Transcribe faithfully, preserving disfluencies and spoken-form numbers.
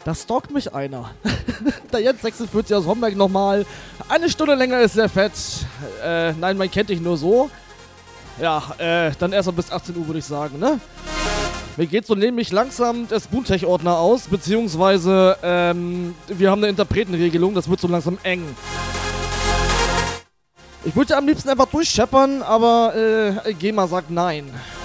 Da stalkt mich einer. Der Jens sechsundvierzig aus Homberg nochmal. Eine Stunde länger ist sehr fett. Äh, nein, man kennt dich nur so. Ja, äh, dann erst mal bis achtzehn Uhr, würde ich sagen, ne? Mir geht so nämlich langsam der Spoontech-Ordner aus, beziehungsweise, ähm, wir haben eine Interpretenregelung, das wird so langsam eng. Ich würde am liebsten einfach durchscheppern, aber, äh, GEMA sagt nein.